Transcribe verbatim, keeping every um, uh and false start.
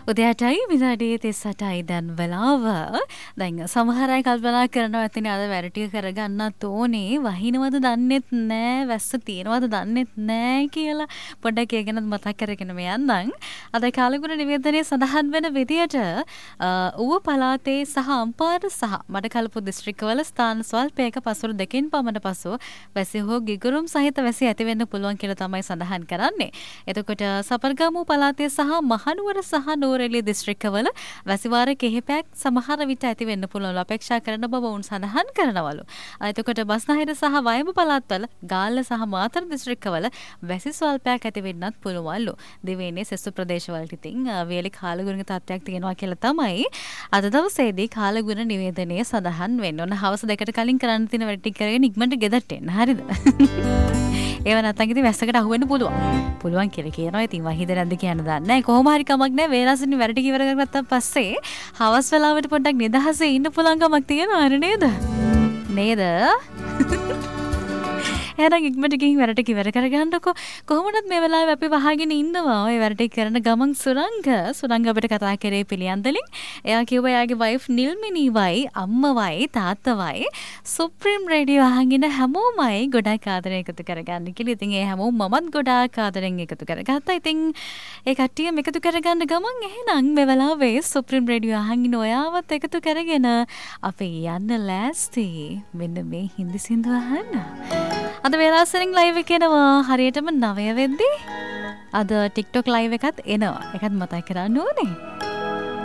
උදයටයි විනාඩි තිස් අටයි දැන් වෙලාව. දැන් සමහර අය කල්පනා කරනවා ඇතින් අද වැඩ ටික කරගන්නත් ඕනේ. වහිනවද දන්නෙත් නෑ, වැස්ස තියෙනවද දන්නෙත් නෑ කියලා පොඩ්ඩක් ඒ ගැන මතක් කරගෙන මේ යන්නම්. අද කාලගුණ නිවේදනයේ සඳහන් වෙන විදියට ඌව පළාතේ සහ අම්පාර සහ මඩකලපු දිස්ත්‍රික්කවල ස්ථාන ස්වල්පයක පසුරු දෙකකින් පමණ පසු වැසි හෝ ගිගුරුම් සහිත වැසි ඇති වෙන්න පුළුවන් කියලා තමයි සඳහන් කරන්නේ. එතකොට සපර්ගමු පළාතේ සහ මහනුවර සහ නූරෙලිය දිස්ත්‍රික්කවල වැසිවාර කිහිපයක් සමහර විට ඇති වෙන්න පුළුවන් අපේක්ෂා කරන බව උන් සඳහන් කරනවලු. එතකොට බස්නාහිර සහ වයඹ පළාත්වල ගාල්ල සහ මාතර දිස්ත්‍රික්කවල වැසි ස්වල්පයක් ඇති වෙන්නත් පුළුවන්ලු. දිවයිනේ සෙසු ප්‍රදේශවලට ඉතින් වේලි කාලගුණ තත්ත්වයක් තියෙනවා කියලා තමයි අද දවසේදී කාලගුණ නිවේදනයේ සඳහන් වෙන්නේ. ඔන්න හවස දෙකට කලින් කරන්න තියෙන වැඩ ටික කරගෙන ඉක්මනට ගෙදරට එන්න. හරිද? ඒව නැත්තම් ඉතින් වැස්සකට අහු වෙන්න පුළුවන්. පුළුවන් කියලා කියනවා. ඉතින් වහිද නැද්ද කියන්න දන්නේ නැහැ. කොහොම හරි කමක් නැහැ. වේලාසින් වැඩ ටික ඉවර කරගත්තා පස්සේ හවස් වෙලාවට පොඩ්ඩක් නිදහසේ ඉන්න පුළුවන් කමක් තියෙනවා නේද? නේද? එහෙනම් ඉක්මනට ගිහින් වැඩ ටික ඉවර කරගන්නකො. කොහොමවත් මේ වෙලාවේ අපි වහගෙන ඉන්නවා. ඔය වැඩ ටික කරන ගමන් සුරංග සුරංග අපිට කතා කරේ පිළියන්දලින්. එයා කිව්වා එයාගේ වයිෆ් නිල්මිනිවයි අම්මවයි තාත්තවයි සුප්‍රීම් රේඩියෝ අහගෙන හැමෝමයි ගොඩාක් ආදරේ එකතු කරගන්න කියලා. ඉතින් ඒ හැමෝම මමත් ගොඩාක් ආදරෙන් එකතු කරගත්තා. ඉතින් ඒ කට්ටියම එකතු කරගන්න ගමන් එහෙනම් මේ වෙලාවේ සුප්‍රීම් රේඩියෝ අහගෙන ඔයාවත් එකතු කරගෙන අපි යන්න ලෑස්ති. මෙන්න මේ හින්දි සින්දුව අහන්න. අද වේලාසරින් ලයිව් එක එනවා හරියටම නවය වෙද්දී. අද TikTok ලයිව් එකත් එනවා. ඒකත් මතක් කරගන්න ඕනේ.